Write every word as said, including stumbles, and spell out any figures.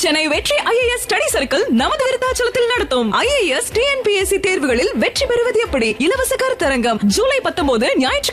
சென்னை வெற்றி IAS study circle நமது விருத்தாச்சலத்தில் நடத்தும் ஐஏஎஸ் டிஎன்பிஎஸ்சி தேர்வுகளில் வெற்றி பெறுவது எப்படி இலவச கருத்தரங்கம் ஜூலை பத்தொன்பது ஞாயிற்று